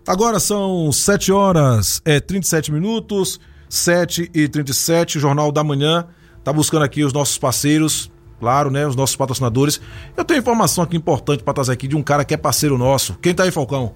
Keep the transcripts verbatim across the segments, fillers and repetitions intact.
Agora são sete horas, é, trinta e sete minutos, sete e trinta e sete, Jornal da Manhã tá buscando aqui os nossos parceiros, claro, né, os nossos patrocinadores. Eu tenho informação aqui importante para trazer aqui de um cara que é parceiro nosso. Quem tá aí, Falcão?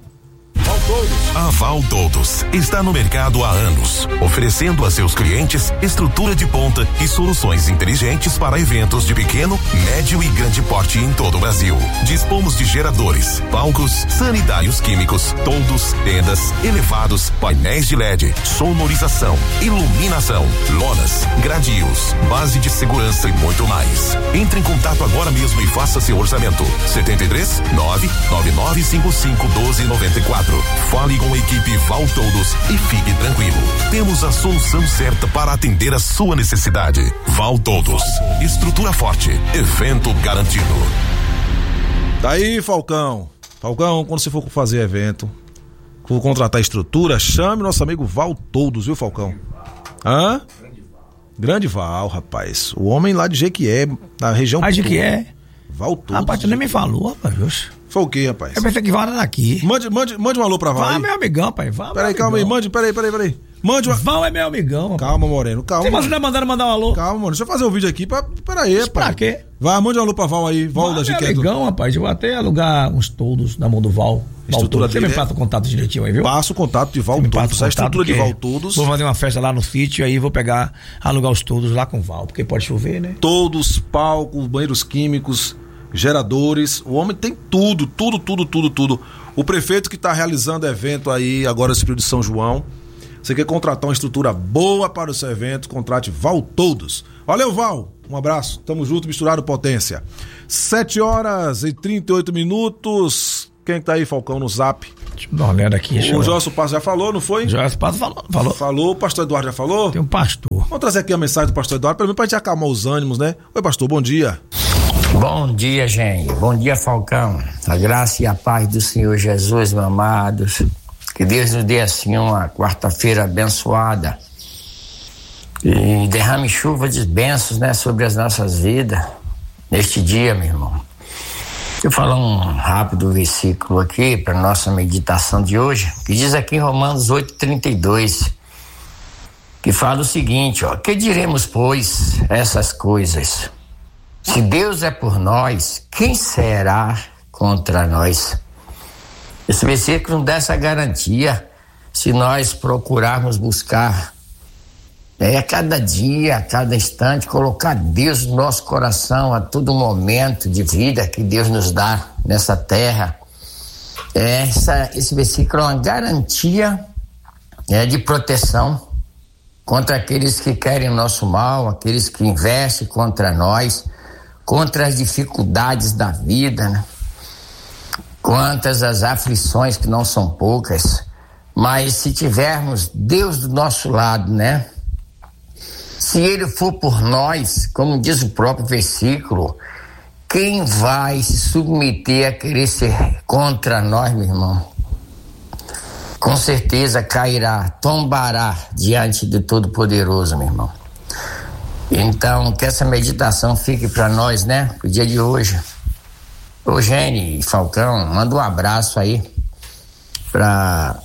A Val Todos está no mercado há anos, oferecendo a seus clientes estrutura de ponta e soluções inteligentes para eventos de pequeno, médio e grande porte em todo o Brasil. Dispomos de geradores, palcos, sanitários químicos, toldos, tendas, elevados, painéis de L E D, sonorização, iluminação, lonas, gradios, base de segurança e muito mais. Entre em contato agora mesmo e faça seu orçamento. setenta e três, nove nove nove cinco cinco um dois nove quatro. Fale com a equipe Val Todos e fique tranquilo. Temos a solução certa para atender a sua necessidade. Val Todos. Estrutura forte. Evento garantido. Daí, Falcão. Falcão, quando você for fazer evento, for contratar estrutura, chame nosso amigo Val Todos, viu, Falcão? Hã? Grande Val, rapaz. O homem lá de Jequié, na região. Ah, Jequié? Val Todos. Rapaz, tu nem me falou, rapaz. Foi o quê, rapaz? Eu pensei que Val era daqui. Mande, mande, mande um alô pra Val. Val é aí. meu amigão, pai. Val é Peraí, calma aí, mande, peraí, peraí, peraí. Mande uma... Val é meu amigão. Calma, Moreno, calma. Você não mandaram mandar um alô? Calma, mano. Deixa eu fazer um vídeo aqui pra. Peraí, pai. Pra quê? Vai, mande um alô pra Val aí. Val, Val da é Jequié. meu amigão, rapaz. Eu vou até alugar uns toldos na mão do Val. Estrutura Val Você dele, me passa o contato direitinho aí, viu? Passa o contato de Val Todos. A estrutura de Val Todos. Vou fazer uma festa lá no sítio, aí vou pegar, alugar os toldos lá com o Val, porque pode chover, né? Todos, palcos, banheiros químicos, geradores. O homem tem tudo, tudo, tudo, tudo, tudo. O prefeito que está realizando evento aí agora esse período de São João. Você quer contratar uma estrutura boa para o seu evento? Contrate Val Todos. Valeu, Val. Um abraço. Tamo junto, misturado potência. sete horas e trinta e oito minutos. Quem tá aí, Falcão, no zap? Deixa eu dar uma olhada aqui. O José Passo já falou, não foi? O José Passo falou, falou. Falou, o pastor Eduardo já falou? Tem um pastor. Vamos trazer aqui a mensagem do pastor Eduardo, pelo menos pra gente acalmar os ânimos, né? Oi, pastor, bom dia. Bom dia, gente. Bom dia, Falcão. A graça e a paz do Senhor Jesus, meus amados. Que Deus nos dê assim uma quarta-feira abençoada e derrame chuva de bênçãos, né, sobre as nossas vidas neste dia, meu irmão. Deixa eu falar um rápido versículo aqui para nossa meditação de hoje, que diz aqui em Romanos oito, trinta e dois, que fala o seguinte, ó: que diremos, pois, essas coisas? Se Deus é por nós, quem será contra nós? Esse versículo nos dá essa garantia, se nós procurarmos buscar, é, a cada dia, a cada instante, colocar Deus no nosso coração a todo momento de vida que Deus nos dá nessa terra. Essa, esse versículo é uma garantia, é, de proteção contra aqueles que querem o nosso mal, aqueles que investem contra nós, contra as dificuldades da vida, né? Quantas as aflições, que não são poucas, mas se tivermos Deus do nosso lado, né? Se Ele for por nós, como diz o próprio versículo, quem vai se submeter a querer ser contra nós, meu irmão? Com certeza cairá, tombará diante do Todo-Poderoso, meu irmão. Então, que essa meditação fique para nós, né? O dia de hoje. Ô, Gene e Falcão, manda um abraço aí pra,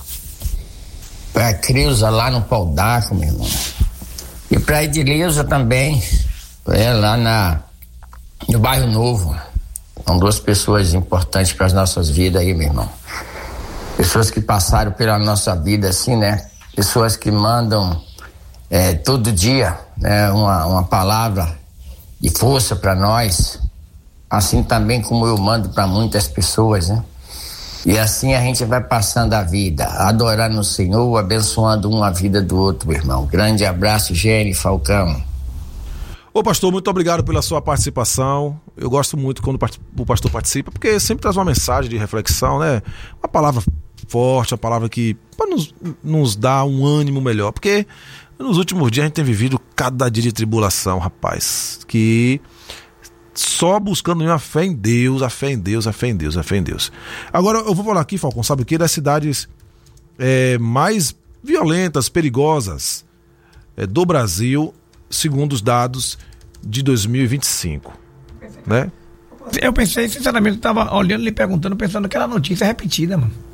pra Creuza lá no Pau d'Arco, meu irmão. E pra Edileuza também, é, lá na, no Bairro Novo. São duas pessoas importantes para as nossas vidas aí, meu irmão. Pessoas que passaram pela nossa vida assim, né? Pessoas que mandam é, todo dia, né, uma, uma palavra de força para nós. Assim também como eu mando para muitas pessoas, né? E assim a gente vai passando a vida, adorando o Senhor, abençoando um a vida do outro, meu irmão. Grande abraço, Gene, Falcão. Ô, pastor, muito obrigado pela sua participação. Eu gosto muito quando o pastor participa, porque sempre traz uma mensagem de reflexão, né? Uma palavra forte, uma palavra que para nos, nos dar um ânimo melhor, porque nos últimos dias a gente tem vivido cada dia de tribulação, rapaz, que só buscando a fé em Deus, a fé em Deus, a fé em Deus, a fé em Deus. Agora eu vou falar aqui, Falcão, sabe o que? Das cidades é, mais violentas, perigosas é, do Brasil, segundo os dados de dois mil e vinte e cinco, né? Eu pensei, sinceramente, eu tava olhando e perguntando, pensando que era notícia repetida, mano.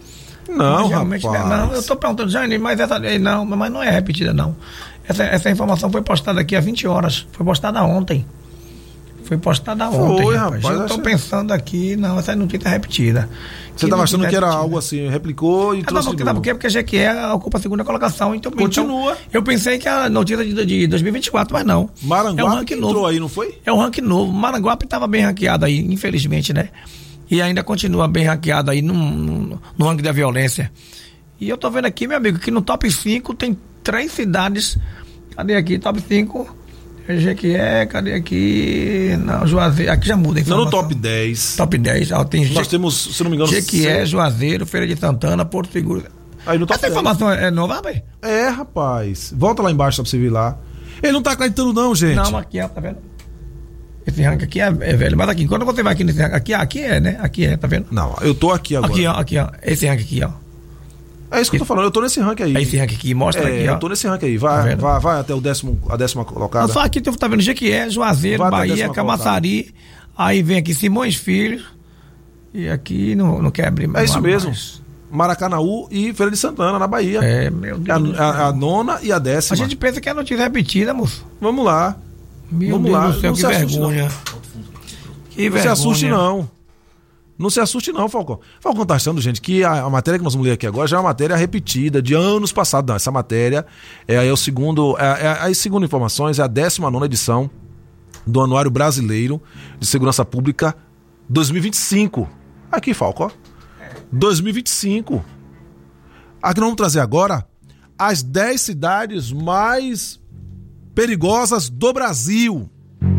Não, mas, rapaz. Não, eu tô perguntando, Jane, mas essa não, mas não é repetida, não. Essa, essa informação foi postada aqui há vinte horas. Foi postada ontem. Foi postada ontem. Foi, rapaz. rapaz. Eu tô pensando aqui, não, essa notícia é repetida. Você estava achando que era algo assim, replicou e ah, trouxe não, porque, de novo. Porque, porque a Jequié ocupa a segunda colocação. Então, Continua. Então, eu pensei que a notícia de, de dois mil e vinte e quatro, mas não. Maranguape é um ranking entrou novo. aí, não foi? É um ranking novo. Maranguape estava bem ranqueado aí, infelizmente, né? E ainda continua bem ranqueado aí no, no, no ranking da violência. E eu tô vendo aqui, meu amigo, que no top cinco tem três cidades. Cadê aqui? Top cinco. Jequié, cadê aqui? Não, Juazeiro. Aqui já muda a informação. Não, no top dez. Top dez. Ó, tem Nós Je... temos, se não me engano... Jequié, Juazeiro, Feira de Santana, Porto Seguro. Aí no top Essa dez. informação é nova, rapaz? É, rapaz. Volta lá embaixo pra você ver lá. Ele não tá acreditando não, gente. Não, mas aqui é, tá vendo? Esse ranking aqui é, é velho. Mas aqui, quando você vai aqui nesse ranking, aqui, aqui é, né? Aqui é, tá vendo? Não, eu tô aqui agora. Aqui, ó, aqui, ó. Esse ranking aqui, ó. É isso que eu tô falando, eu tô nesse ranking aí. É esse ranking aqui, mostra é, aqui, ó. Eu tô nesse ranking aí, vai, tá vai, vai até o décimo, a décima colocada. Não, só aqui tu tá vendo Jequié, Juazeiro, vai Bahia, Camaçari, colocada. Aí vem aqui Simões Filho, e aqui não, não quer abrir mais. É isso mesmo, mais. Maracanaú e Feira de Santana, na Bahia. É, meu Deus. A, a, a nona e a décima. A gente pensa que é notícia repetida, moço. Vamos lá. Meu Vamos Deus lá. do céu, não que se vergonha. Assuste, que não vergonha. se assuste não. Não se assuste não, Falcão. Falcão tá achando, gente, que a, a matéria que nós vamos ler aqui agora já é uma matéria repetida de anos passados. Não, essa matéria é, é o segundo, é, é, é, segundo informações, é a décima nona edição do Anuário Brasileiro de Segurança Pública dois mil e vinte e cinco. Aqui, Falcão, ó. dois mil e vinte e cinco. Aqui nós vamos trazer agora as dez cidades mais perigosas do Brasil.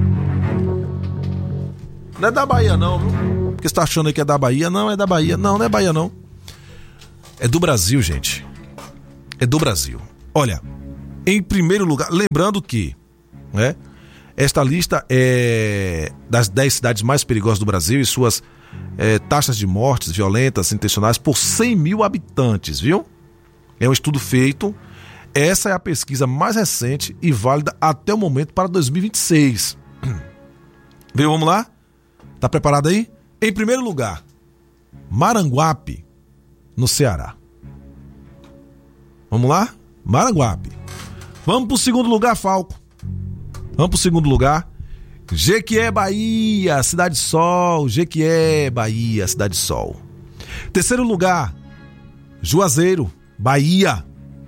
Não é da Bahia não, viu? Porque você tá achando aí que é da Bahia. Não, é da Bahia. Não, não é Bahia não. É do Brasil, gente. É do Brasil. Olha, em primeiro lugar, lembrando que, né, esta lista é das dez cidades mais perigosas do Brasil e suas é, taxas de mortes violentas intencionais por cem mil habitantes, viu? É um estudo feito. Essa é a pesquisa mais recente e válida até o momento para dois mil e vinte e seis. Viu? Vamos lá? Tá preparado aí? Em primeiro lugar, Maranguape, no Ceará. Vamos lá? Maranguape. Vamos pro segundo lugar, Falco. Vamos pro segundo lugar. Jequié, Bahia, Cidade Sol. Jequié, Bahia, Cidade Sol. Terceiro lugar, Juazeiro, Bahia.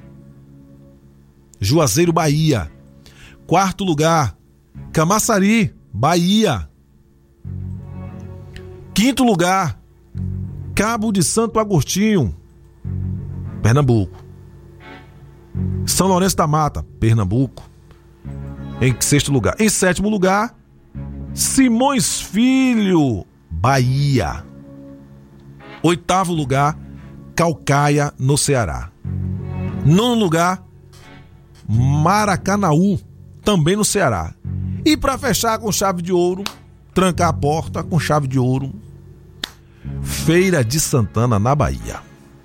Juazeiro, Bahia. Quarto lugar, Camaçari, Bahia. Quinto lugar, Cabo de Santo Agostinho, Pernambuco. São Lourenço da Mata, Pernambuco. Em sexto lugar. Em sétimo lugar, Simões Filho, Bahia. Oitavo lugar, Caucaia, no Ceará. Nono lugar, Maracanaú, também no Ceará. E para fechar com chave de ouro, trancar a porta com chave de ouro, Feira de Santana, na Bahia.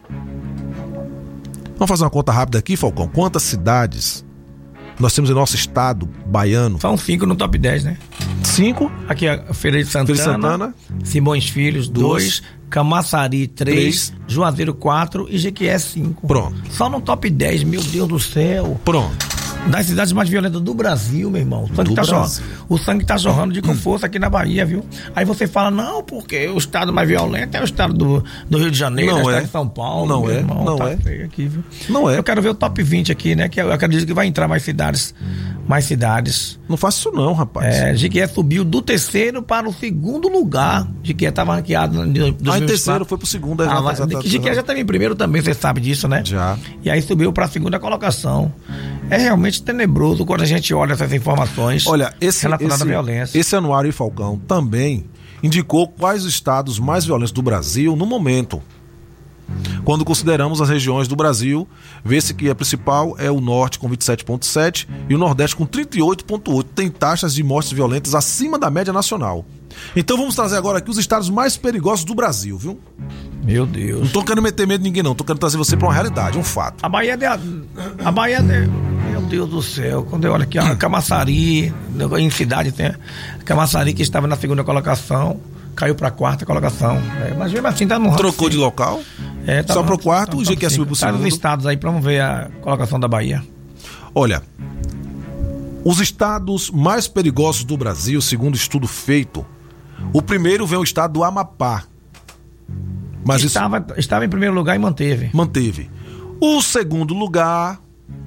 Vamos fazer uma conta rápida aqui, Falcão. Quantas cidades nós temos em nosso estado baiano? São cinco no top dez, né? Cinco. Aqui a Feira de Santana, Feira de Santana. Simões Filhos, dois. Camaçari, três. Três. Juazeiro, quatro. E Jequié, cinco. Pronto. Só no top dez, meu Deus do céu. Pronto. Das cidades mais violentas do Brasil, meu irmão. O sangue, tá jorrando, o sangue tá jorrando de com força aqui na Bahia, viu? Aí você fala, não, porque o estado mais violento é o estado do, do Rio de Janeiro, não é o estado é. de São Paulo. Não meu é, irmão, não tá é. feio aqui, viu? Não é. Eu quero ver o top vinte aqui, né? Que eu acredito que vai entrar mais cidades. Mais cidades. Não faça isso não, rapaz. É, Jequié subiu do terceiro para o segundo lugar. Jequié estava ranqueado em dois mil e vinte e quatro. Ah, em terceiro foi pro segundo. Ah, mas, Jequié já estava em primeiro também, você sabe disso, né? Já. E aí subiu para a segunda colocação. É realmente tenebroso quando a gente olha essas informações. Olha, esse, relacionadas esse, à violência. Esse anuário, Falcão, também indicou quais os estados mais violentos do Brasil no momento. Quando consideramos as regiões do Brasil, vê-se que a principal é o Norte com vinte e sete vírgula sete e o Nordeste com trinta e oito vírgula oito. Tem taxas de mortes violentas acima da média nacional. Então vamos trazer agora aqui os estados mais perigosos do Brasil, viu? Meu Deus. Não tô querendo meter medo em ninguém não, tô querendo trazer você pra uma realidade, um fato. A Bahia de, a Bahia de, meu Deus do céu, quando eu olho aqui, a Camaçari, em cidade tem a Camaçari que estava na segunda colocação, caiu para a quarta colocação. É, mas mesmo assim tá no ranking. Trocou de local? É, tá só no, pro quarto, tá, o G Q S subiu pro tá segundo. nos estados aí pra vamos ver a colocação da Bahia. Olha, os estados mais perigosos do Brasil, segundo estudo feito, o primeiro vem o estado do Amapá. Mas estava, isso estava em primeiro lugar e manteve. manteve. O segundo lugar,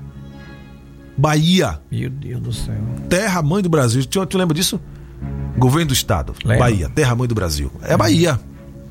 Bahia. Meu Deus do céu. Terra mãe do Brasil. Tu, tu lembra disso? Governo do estado. Lembra. Bahia, terra mãe do Brasil. É Bahia.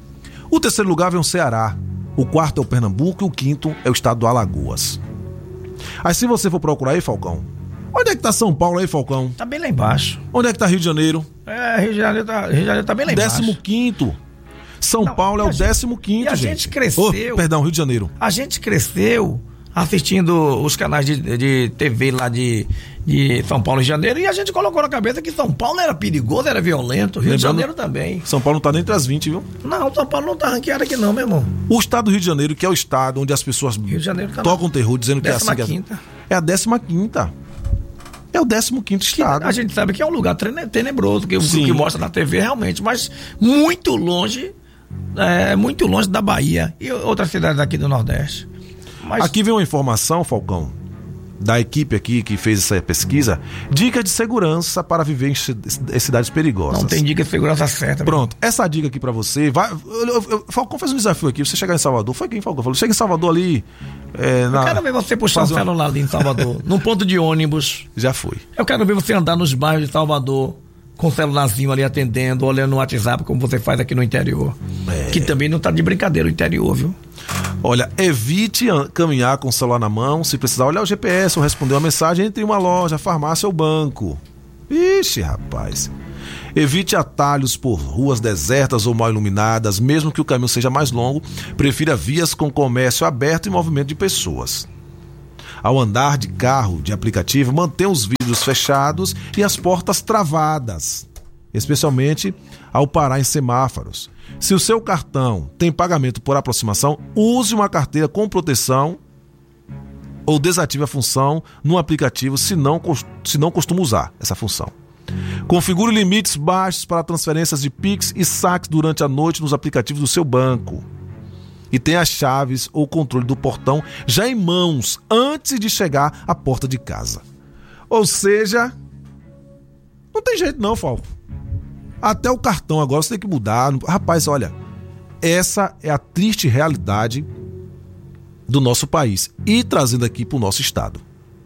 O terceiro lugar vem o Ceará. O quarto é o Pernambuco e o quinto é o estado do Alagoas. Aí se você for procurar aí, Falcão, onde é que tá São Paulo aí, Falcão? Tá bem lá embaixo. Onde é que tá Rio de Janeiro? É, Rio de Janeiro tá, Rio de Janeiro tá bem lá embaixo. Décimo quinto. São Não, Paulo é o a gente- décimo quinto, e a gente. gente cresceu. Oh, perdão, Rio de Janeiro. A gente cresceu assistindo os canais de, de T V lá de, de São Paulo e Rio de Janeiro, e a gente colocou na cabeça que São Paulo era perigoso, era violento, Rio de Lembrando- Janeiro também. São Paulo não tá nem entre as vinte, viu? Não, São Paulo não tá ranqueado aqui não, meu irmão. O estado do Rio de Janeiro, que é o estado onde as pessoas Rio de Janeiro tá tocam terror, dizendo que é assim. décima que é- quinta. É a décima quinta. É o décimo quinto estado. A gente sabe que é um lugar trene- tenebroso, que o Sim. que mostra na T V realmente, mas muito longe, é, muito longe da Bahia e outras cidades aqui do Nordeste. Mas Aqui vem uma informação, Falcão, da equipe aqui que fez essa pesquisa, dicas de segurança para viver em ci- em cidades perigosas. não tem dica de segurança certa. meu. Pronto, essa dica aqui pra você, vai, eu, eu, eu- Falcão fez um desafio aqui, você chegar em Salvador, foi quem Falcão falou, chega em Salvador ali, é, na, Eu quero ver você puxar um fazer uma- celular ali em Salvador, num ponto de ônibus. já foi. Eu quero ver você andar nos bairros de Salvador com o celularzinho ali atendendo, olhando no WhatsApp, como você faz aqui no interior. É. Que também não tá de brincadeira o interior, viu? Olha, evite an- caminhar com o celular na mão, se precisar olhar o G P S ou responder uma mensagem entre uma loja, farmácia ou banco. Ixi, rapaz. Evite atalhos por ruas desertas ou mal iluminadas, mesmo que o caminho seja mais longo, prefira vias com comércio aberto e movimento de pessoas. Ao andar de carro, de aplicativo, mantenha os vidros fechados e as portas travadas, especialmente ao parar em semáforos. Se o seu cartão tem pagamento por aproximação, use uma carteira com proteção ou desative a função no aplicativo se não, cos- se não costuma usar essa função. Configure limites baixos para transferências de Pix e saques durante a noite nos aplicativos do seu banco. E tenha as chaves ou controle do portão já em mãos antes de chegar à porta de casa. Ou seja, não tem jeito não, Falco. Até o cartão agora você tem que mudar. Rapaz, olha, essa é a triste realidade do nosso país e trazendo aqui para o nosso estado.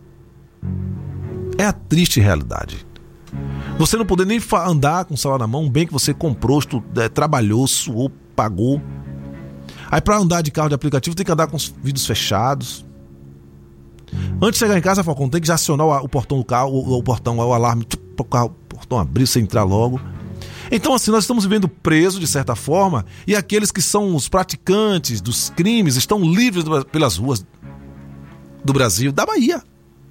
É a triste realidade. Você não poder nem fa- andar com o celular na mão, um bem que você comprou, estu- é, trabalhou, suou, pagou. Aí para andar de carro de aplicativo tem que andar com os vidros fechados. Antes de chegar em casa, Falcão, tem que já acionar o, a- o portão do carro, o, o portão, o alarme, para o carro, o portão abrir, você entrar logo. Então assim, nós estamos vivendo presos de certa forma e aqueles que são os praticantes dos crimes estão livres do- pelas ruas do Brasil, da Bahia.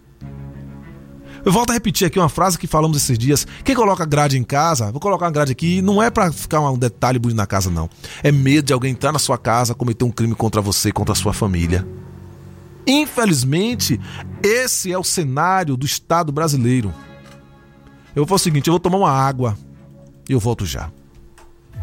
Eu volto a repetir aqui uma frase que falamos esses dias. Quem coloca grade em casa, vou colocar uma grade aqui, não é pra ficar um detalhe bonito na casa, não. É medo de alguém entrar na sua casa, cometer um crime contra você, contra a sua família. Infelizmente, esse é o cenário do Estado brasileiro. Eu vou fazer o seguinte, eu vou tomar uma água e eu volto já.